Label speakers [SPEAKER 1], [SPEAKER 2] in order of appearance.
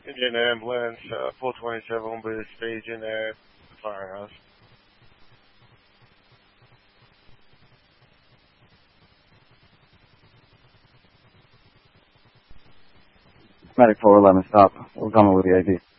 [SPEAKER 1] Indian ambulance, 427 will be staging at the firehouse.
[SPEAKER 2] Medic 411, stop. We're coming with the AD.